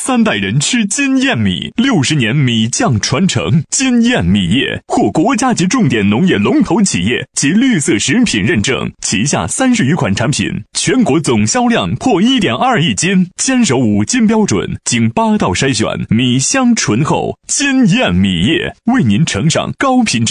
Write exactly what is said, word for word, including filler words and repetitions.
三代人吃金燕米，六十年米酱传承。金燕米业获国家级重点农业龙头企业及绿色食品认证，旗下三十余款产品，全国总销量破 一点二亿斤，坚守五金标准，经八道筛选，米香醇厚。金燕米业为您呈上高品质